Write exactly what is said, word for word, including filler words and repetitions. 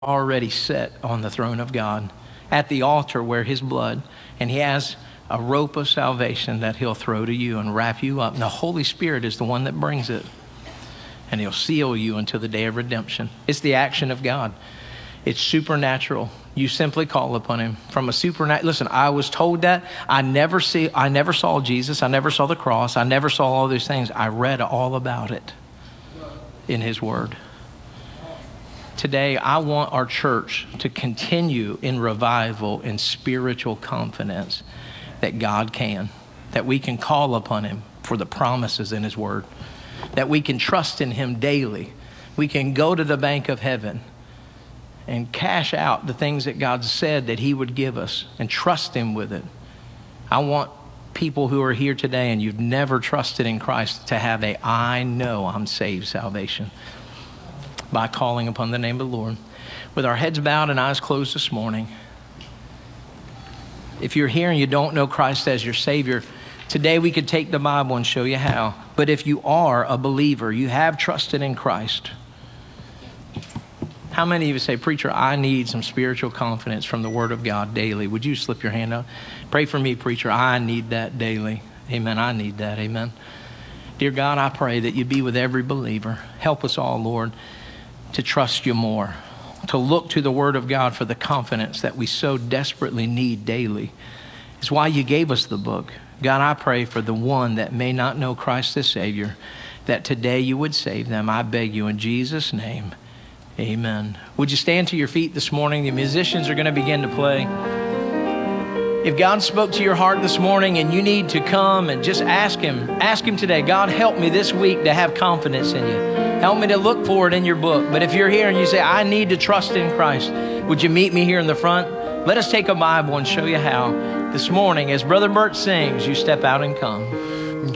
already set on the throne of God at the altar where his blood, and he has a rope of salvation that he'll throw to you and wrap you up. And the Holy Spirit is the one that brings it, and he'll seal you until the day of redemption. It's the action of God. It's supernatural. You simply call upon him from a supernatural. Listen, I was told that. I never see. I never saw Jesus. I never saw the cross. I never saw all these things. I read all about it in his word. Today, I want our church to continue in revival and spiritual confidence that God can, that we can call upon him for the promises in his word, that we can trust in him daily. We can go to the bank of heaven and cash out the things that God said that he would give us and trust him with it. I want people who are here today and you've never trusted in Christ to have a I know I'm saved salvation by calling upon the name of the Lord. With our heads bowed and eyes closed this morning, if you're here and you don't know Christ as your Savior, today we could take the Bible and show you how. But if you are a believer, you have trusted in Christ, how many of you say, preacher, I need some spiritual confidence from the Word of God daily? Would you slip your hand up? Pray for me, preacher. I need that daily. Amen. I need that. Amen. Dear God, I pray that you be with every believer. Help us all, Lord, to trust you more, to look to the Word of God for the confidence that we so desperately need daily. It's why you gave us the book. God, I pray for the one that may not know Christ as Savior, that today you would save them. I beg you in Jesus' name. Amen. Would you stand to your feet this morning? The musicians are going to begin to play. If God spoke to your heart this morning and you need to come and just ask him, ask him today, God, help me this week to have confidence in you. Help me to look for it in your book. But if you're here and you say, I need to trust in Christ, would you meet me here in the front? Let us take a Bible and show you how. This morning, as Brother Bert sings, you step out and come.